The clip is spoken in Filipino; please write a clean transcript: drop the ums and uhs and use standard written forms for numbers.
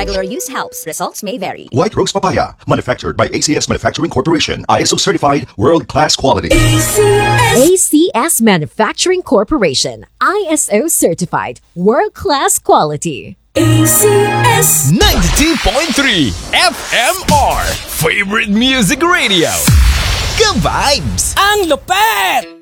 Regular use helps. Results may vary. White Rose Papaya, manufactured by ACS Manufacturing Corporation, ISO certified, world-class quality. ACS Manufacturing Corporation, ISO certified, world-class quality. ACS 92.3 FMR, favorite music radio. Ka-vibes! Ang lupet!